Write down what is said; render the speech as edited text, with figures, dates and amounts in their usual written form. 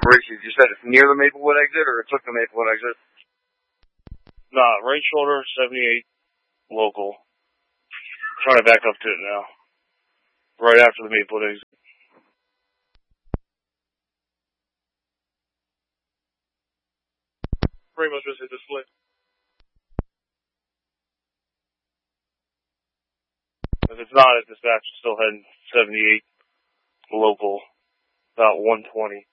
Reese's? You said it's near the Maplewood exit, or it took the Maplewood exit? Nah, right shoulder, 78, local. Trying to back up to it now. Right after the Maplewood exit. Pretty much just hit the slit. If it's not at dispatch, it's still heading 78, local, about 120.